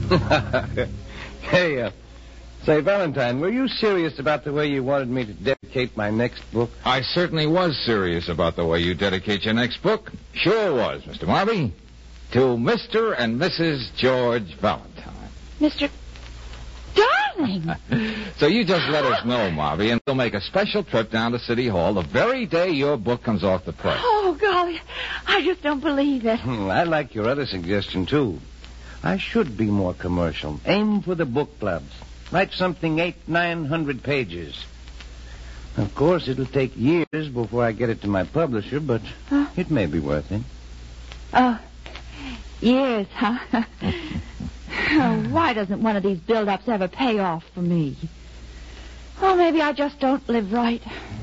Hey, say, Valentine, were you serious about the way you wanted me to dedicate my next book? I certainly was serious about the way you dedicate your next book. Sure was, Mr. Marby. To Mr. and Mrs. George Valentine. Mr. Darling! So you just let us know, Marby, and we'll make a special trip down to City Hall the very day your book comes off the press. Oh, golly, I just don't believe it. I like your other suggestion, too. I should be more commercial. Aim for the book clubs. Write something 800-900 pages. Of course, it'll take years before I get it to my publisher, but it may be worth it. Oh, years, huh? Oh, why doesn't one of these build-ups ever pay off for me? Oh, maybe I just don't live right.